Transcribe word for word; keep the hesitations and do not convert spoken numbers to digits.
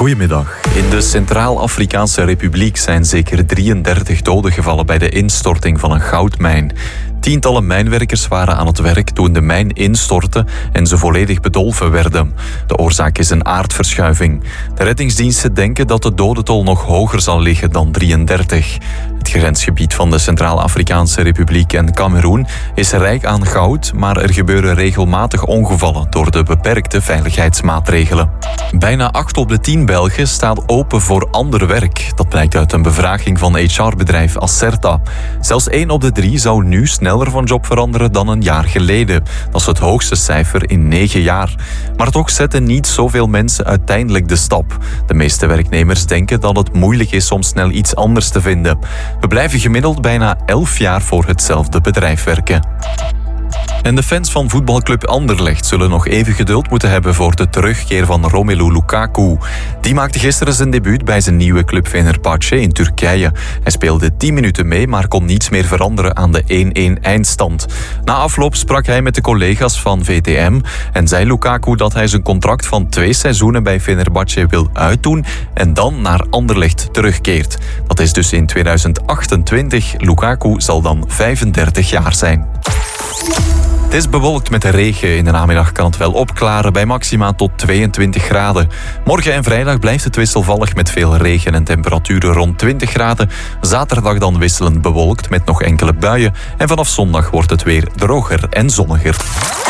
Goedemiddag. In de Centraal-Afrikaanse Republiek zijn zeker drieëndertig doden gevallen bij de instorting van een goudmijn. Tientallen mijnwerkers waren aan het werk toen de mijn instortte en ze volledig bedolven werden. De oorzaak is een aardverschuiving. De reddingsdiensten denken dat de dodentol nog hoger zal liggen dan drieëndertig. Het grensgebied van de Centraal-Afrikaanse Republiek en Kameroen is rijk aan goud, maar er gebeuren regelmatig ongevallen door de beperkte veiligheidsmaatregelen. Bijna acht op de tien Belgen staat open voor ander werk. Dat blijkt uit een bevraging van H R-bedrijf Acerta. Zelfs één op de drie zou nu sneller van job veranderen dan een jaar geleden. Dat is het hoogste cijfer in negen jaar. Maar toch zetten niet zoveel mensen uiteindelijk de stap. De meeste werknemers denken dat het moeilijk is om snel iets anders te vinden. We blijven gemiddeld bijna elf jaar voor hetzelfde bedrijf werken. En de fans van voetbalclub Anderlecht zullen nog even geduld moeten hebben voor de terugkeer van Romelu Lukaku. Die maakte gisteren zijn debuut bij zijn nieuwe club Fenerbahçe in Turkije. Hij speelde tien minuten mee, maar kon niets meer veranderen aan de één-één eindstand. Na afloop sprak hij met de collega's van V T M en zei Lukaku dat hij zijn contract van twee seizoenen bij Fenerbahçe wil uitdoen en dan naar Anderlecht terugkeert. Dat is dus in tweeduizend achtentwintig. Lukaku zal dan vijfendertig jaar zijn. Het is bewolkt met regen. In de namiddag kan het wel opklaren bij maxima tot tweeëntwintig graden. Morgen en vrijdag blijft het wisselvallig met veel regen en temperaturen rond twintig graden. Zaterdag dan wisselend bewolkt met nog enkele buien. En vanaf zondag wordt het weer droger en zonniger.